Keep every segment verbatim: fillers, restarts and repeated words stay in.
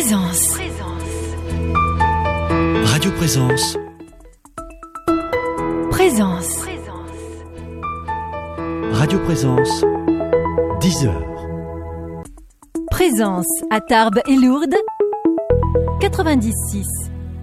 Présence. Radio Présence. Présence. Radio Présence. dix heures. Présence à Tarbes et Lourdes. quatre-vingt-dix-six.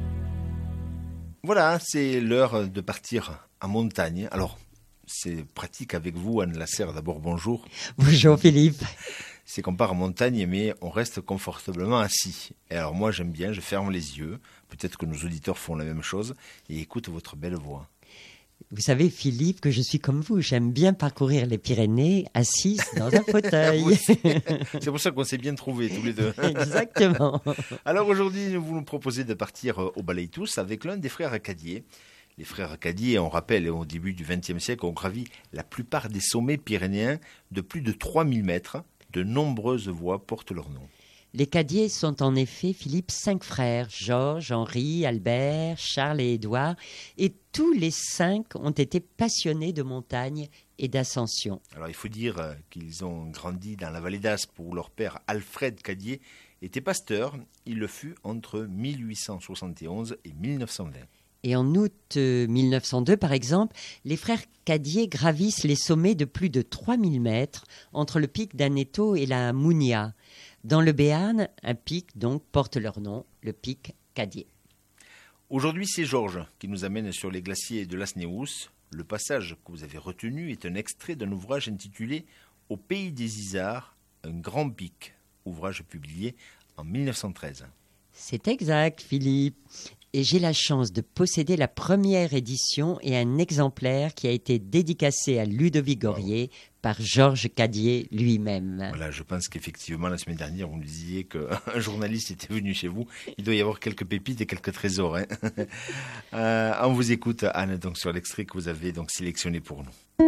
Voilà, c'est l'heure de partir en montagne. Alors, c'est pratique avec vous, Anne Lasserre. D'abord, bonjour. Bonjour Philippe. C'est qu'on part en montagne, mais on reste confortablement assis. Et alors moi, j'aime bien, je ferme les yeux. Peut-être que nos auditeurs font la même chose et écoutent votre belle voix. Vous savez, Philippe, que je suis comme vous. J'aime bien parcourir les Pyrénées assise dans un fauteuil. C'est pour ça qu'on s'est bien trouvés tous les deux. Exactement. Alors aujourd'hui, vous nous proposez de partir au Balaïtous avec l'un des frères Cadier. Les frères Cadier, on rappelle, au début du vingtième siècle, ont gravi la plupart des sommets pyrénéens de plus de trois mille mètres. De nombreuses voies portent leur nom. Les Cadier sont en effet, Philippe, cinq frères, Georges, Henri, Albert, Charles et Édouard, et tous les cinq ont été passionnés de montagne et d'ascension. Alors il faut dire qu'ils ont grandi dans la vallée d'Aspe où leur père Alfred Cadier était pasteur. Il le fut entre mille huit cent soixante et onze et mille neuf cent vingt. Et en août mille neuf cent deux, par exemple, les frères Cadier gravissent les sommets de plus de trois mille mètres entre le pic d'Aneto et la Mounia. Dans le Béarn, un pic donc porte leur nom, le pic Cadier. Aujourd'hui, c'est Georges qui nous amène sur les glaciers de l'Asnéous. Le passage que vous avez retenu est un extrait d'un ouvrage intitulé « Au pays des Isards, un grand pic », ouvrage publié en mille neuf cent treize. C'est exact, Philippe. Et j'ai la chance de posséder la première édition et un exemplaire qui a été dédicacé à Ludovic Gorier wow. par Georges Cadier lui-même. Voilà, je pense qu'effectivement, la semaine dernière, vous nous disiez qu'un journaliste était venu chez vous. Il doit y avoir quelques pépites et quelques trésors. Hein. euh, on vous écoute, Anne, donc, sur l'extrait que vous avez donc, sélectionné pour nous.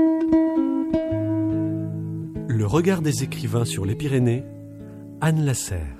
Le regard des écrivains sur les Pyrénées, Anne Lasserre.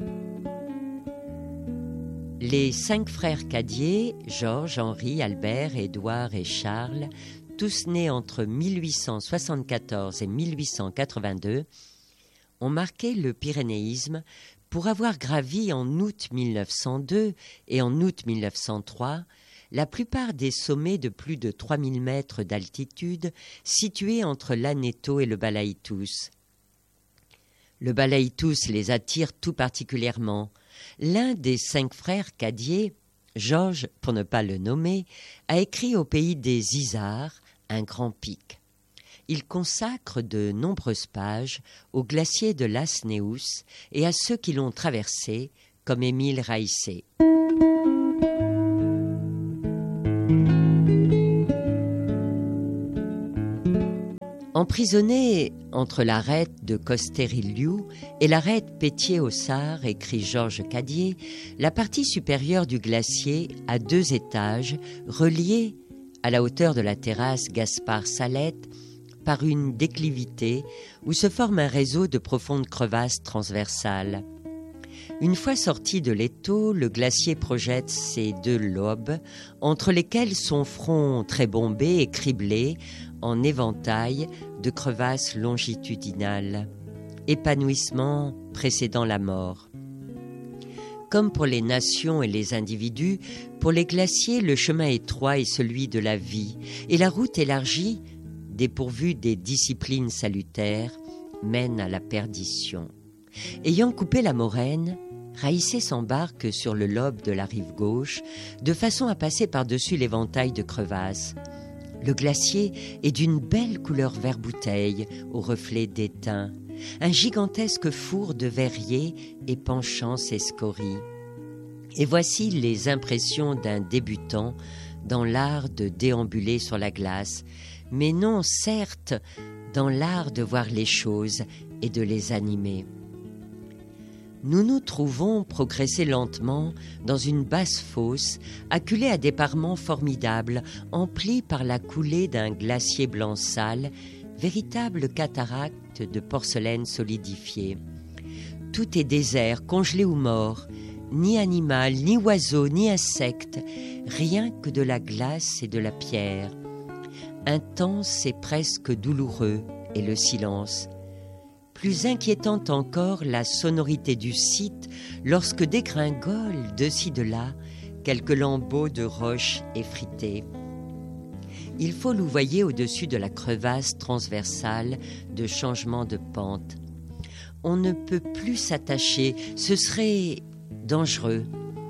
Les cinq frères Cadier, Georges, Henri, Albert, Édouard et Charles, tous nés entre mille huit cent soixante-quatorze et mille huit cent quatre-vingt-deux, ont marqué le pyrénéisme pour avoir gravi en août mille neuf cent deux et en août mille neuf cent trois la plupart des sommets de plus de trois mille mètres d'altitude situés entre l'Aneto et le Balaïtous. Le Balaïtous les attire tout particulièrement. L'un des cinq frères Cadier, Georges, pour ne pas le nommer, a écrit au pays des Isards un grand pic. Il consacre de nombreuses pages aux glaciers de l'Asnéous et à ceux qui l'ont traversé, comme Émile Raïsset. Emprisonné entre l'arête de Costeriliou et l'arête Pétier-Aussard, écrit Georges Cadier, la partie supérieure du glacier a deux étages reliés à la hauteur de la terrasse Gaspard-Salette par une déclivité où se forme un réseau de profondes crevasses transversales. Une fois sorti de l'étau, le glacier projette ses deux lobes, entre lesquels son front très bombé et criblé en éventail de crevasses longitudinales. Épanouissement précédant la mort. Comme pour les nations et les individus, pour les glaciers, le chemin étroit est celui de la vie, et la route élargie, dépourvue des disciplines salutaires, mène à la perdition. Ayant coupé la moraine, Raïsset s'embarque sur le lobe de la rive gauche, de façon à passer par-dessus l'éventail de crevasses. Le glacier est d'une belle couleur vert bouteille, au reflet d'étain. Un gigantesque four de verrier et penchant ses scories. Et voici les impressions d'un débutant dans l'art de déambuler sur la glace, mais non, certes, dans l'art de voir les choses et de les animer. Nous nous trouvons progresser lentement dans une basse fosse, acculée à des parements formidables, emplis par la coulée d'un glacier blanc sale, véritable cataracte de porcelaine solidifiée. Tout est désert, congelé ou mort, ni animal, ni oiseau, ni insecte, rien que de la glace et de la pierre. Intense et presque douloureux est le silence. Plus inquiétante encore la sonorité du site lorsque dégringolent de-ci de là quelques lambeaux de roches effritées. Il faut louvoyer au-dessus de la crevasse transversale de changement de pente. On ne peut plus s'attacher, ce serait dangereux.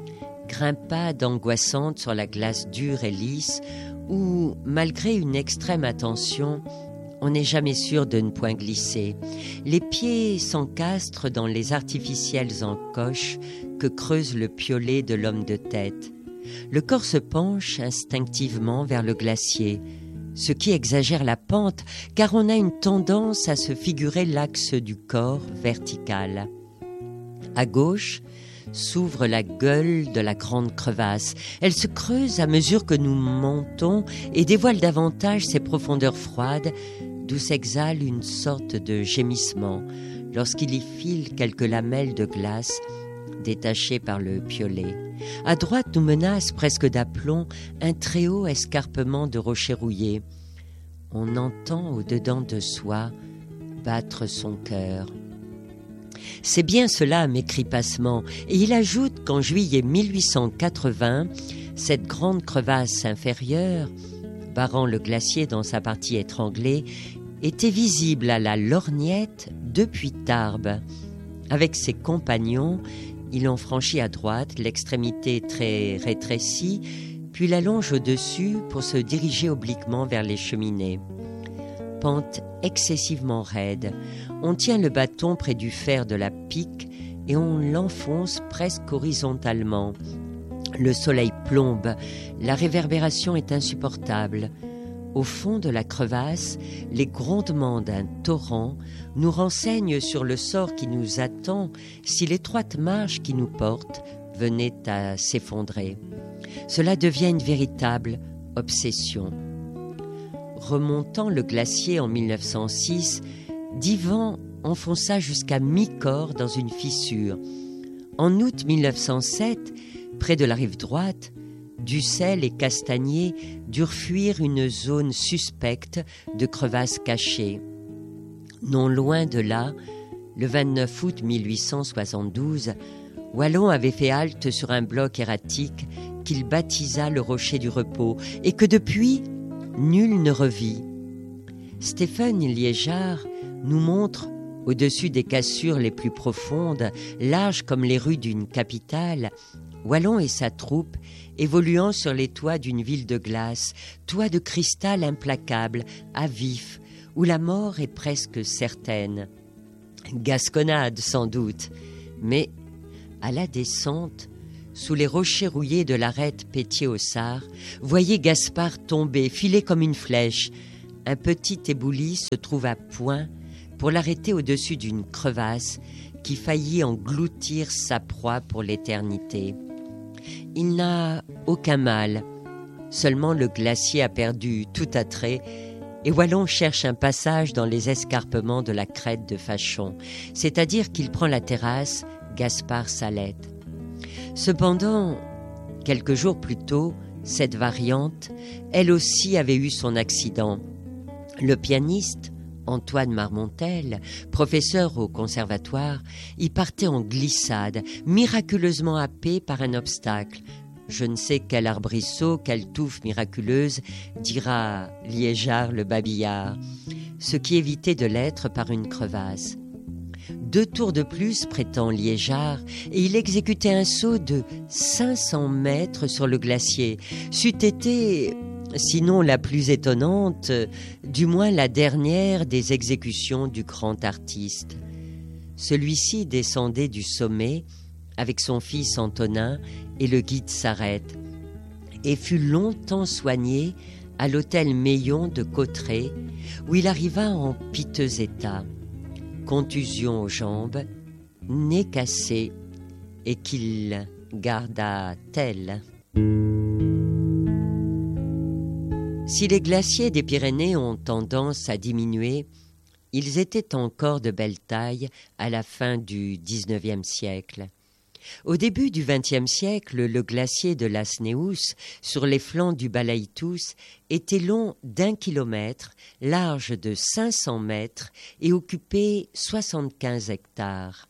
Grimpade angoissante sur la glace dure et lisse où, malgré une extrême attention, on n'est jamais sûr de ne point glisser. Les pieds s'encastrent dans les artificielles encoches que creuse le piolet de l'homme de tête. Le corps se penche instinctivement vers le glacier, ce qui exagère la pente, car on a une tendance à se figurer l'axe du corps vertical. À gauche s'ouvre la gueule de la grande crevasse. Elle se creuse à mesure que nous montons et dévoile davantage ses profondeurs froides, d'où s'exhale une sorte de gémissement lorsqu'il y file quelques lamelles de glace détachées par le piolet. À droite nous menace presque d'aplomb un très haut escarpement de rochers rouillés. On entend au-dedans de soi battre son cœur. C'est bien cela, m'écrit Passement, et il ajoute qu'en juillet mille huit cent quatre-vingts, cette grande crevasse inférieure, barrant le glacier dans sa partie étranglée, était visible à la lorgnette depuis Tarbes. Avec ses compagnons, il en franchit à droite l'extrémité très rétrécie, puis la longe au-dessus pour se diriger obliquement vers les cheminées. Pente excessivement raide, on tient le bâton près du fer de la pique et on l'enfonce presque horizontalement. Le soleil plombe, la réverbération est insupportable. Au fond de la crevasse, les grondements d'un torrent nous renseignent sur le sort qui nous attend si l'étroite marche qui nous porte venait à s'effondrer. Cela devient une véritable obsession. Remontant le glacier en mille neuf cent six, Divan enfonça jusqu'à mi-corps dans une fissure. En août mille neuf cent sept, près de la rive droite, Dussel et Castagnier durent fuir une zone suspecte de crevasses cachées. Non loin de là, le vingt-neuf août mille huit cent soixante-douze, Wallon avait fait halte sur un bloc erratique qu'il baptisa le rocher du repos et que depuis, nul ne revit. Stéphane Liégeard nous montre, au-dessus des cassures les plus profondes, larges comme les rues d'une capitale, Wallon et sa troupe évoluant sur les toits d'une ville de glace, toits de cristal implacable, à vif, où la mort est presque certaine. Gasconnade sans doute, mais à la descente, sous les rochers rouillés de l'arête Pétier-Aussard, voyez Gaspard tomber, filé comme une flèche. Un petit ébouli se trouve à point pour l'arrêter au-dessus d'une crevasse qui faillit engloutir sa proie pour l'éternité. Il n'a aucun mal, seulement le glacier a perdu tout attrait et Wallon cherche un passage dans les escarpements de la crête de Fachon, c'est-à-dire qu'il prend la terrasse Gaspard-Salette. Cependant, quelques jours plus tôt, cette variante, elle aussi avait eu son accident. Le pianiste, Antoine Marmontel, professeur au conservatoire, y partait en glissade, miraculeusement happé par un obstacle. Je ne sais quel arbrisseau, quelle touffe miraculeuse, dira Liégeard le babillard, ce qui évitait de l'être par une crevasse. Deux tours de plus, prétend Liégeard, et il exécutait un saut de cinq cents mètres sur le glacier. C'eût été, sinon la plus étonnante, du moins la dernière des exécutions du grand artiste. Celui-ci descendait du sommet avec son fils Antonin et le guide Sarrette, et fut longtemps soigné à l'hôtel Meillon de Cauterets, où il arriva en piteux état. Contusion aux jambes, nez cassé, et qu'il garda tel. Si les glaciers des Pyrénées ont tendance à diminuer, ils étaient encore de belle taille à la fin du dix-neuvième siècle. Au début du vingtième siècle, le glacier de Las Neus, sur les flancs du Balaïtous, était long d'un kilomètre, large de cinq cents mètres et occupait soixante-quinze hectares.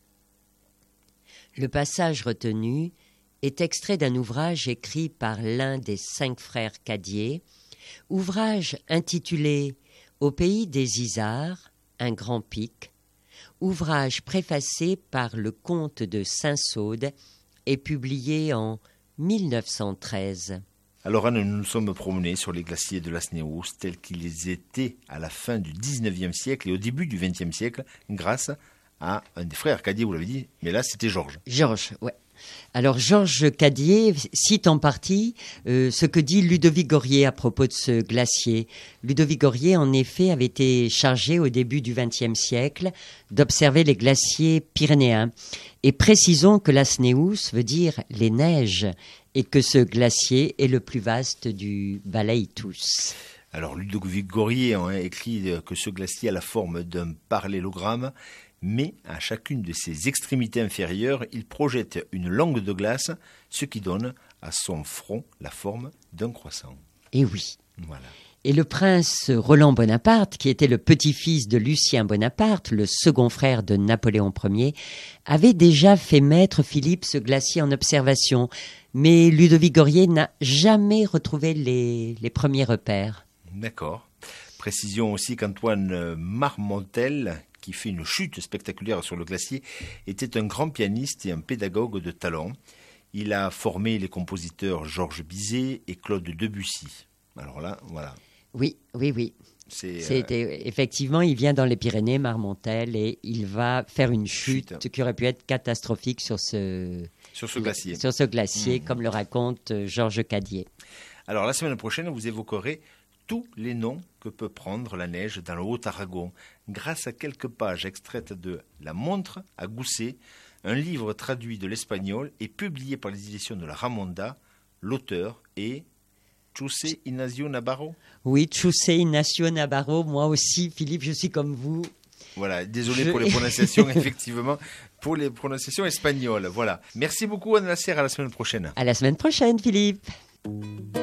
Le passage retenu est extrait d'un ouvrage écrit par l'un des cinq frères Cadier, ouvrage intitulé « Au pays des Isards, un grand pic », ouvrage préfacé par le comte de Saint-Saude et publié en mille neuf cent treize. Alors Anne, nous nous sommes promenés sur les glaciers de Las Neus tels qu'ils étaient à la fin du dix-neuvième siècle et au début du vingtième siècle grâce à un des frères Cadier, vous l'avez dit, mais là c'était Georges. Georges, ouais. Alors Georges Cadier cite en partie euh, ce que dit Ludovic Gorier à propos de ce glacier. Ludovic Gorier, en effet, avait été chargé au début du vingtième siècle d'observer les glaciers pyrénéens. Et précisons que Las Neus veut dire les neiges et que ce glacier est le plus vaste du Balaïtous. Alors Ludovic Gorier a écrit que ce glacier a la forme d'un parallélogramme, mais à chacune de ses extrémités inférieures, il projette une langue de glace, ce qui donne à son front la forme d'un croissant. Et oui. Voilà. Et le prince Roland Bonaparte, qui était le petit-fils de Lucien Bonaparte, le second frère de Napoléon Ier, avait déjà fait mettre Philippe ce glacier en observation. Mais Ludovic Gorier n'a jamais retrouvé les, les premiers repères. D'accord. Précision aussi qu'Antoine Marmontel, qui fait une chute spectaculaire sur le glacier, était un grand pianiste et un pédagogue de talent. Il a formé les compositeurs Georges Bizet et Claude Debussy. Alors là, voilà. Oui, oui, oui. C'est, C'était, euh... effectivement, il vient dans les Pyrénées, Marmontel, et il va faire une chute, chute. qui aurait pu être catastrophique sur ce, sur ce glacier, sur ce glacier mmh. comme le raconte Georges Cadier. Alors la semaine prochaine, vous évoquerez tous les noms que peut prendre la neige dans le Haut-Aragon, grâce à quelques pages extraites de La Montre à Gousset, un livre traduit de l'espagnol et publié par les éditions de la Ramonda. L'auteur est José Ignacio Navarro. Oui, José Ignacio Navarro. Moi aussi, Philippe, je suis comme vous. Voilà, désolé je... pour les prononciations, effectivement, pour les prononciations espagnoles. Voilà. Merci beaucoup, Anne Lasserre. À la semaine prochaine. À la semaine prochaine, Philippe.